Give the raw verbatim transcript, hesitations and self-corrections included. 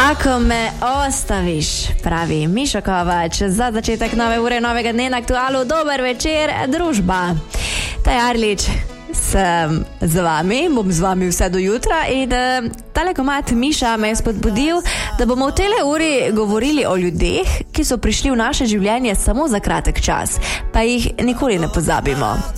Ako me ostaviš, pravi Miša Kovač, za začetek nove ure, novega dne na Aktualu. Dober večer, družba. Taja Arlič sem z vami, bom z vami vse do jutra in uh, tale komad Miša me je spodbudil, da bomo v tele uri govorili o ljudeh, ki so prišli v naše življenje samo za kratek čas, pa jih nikoli ne pozabimo.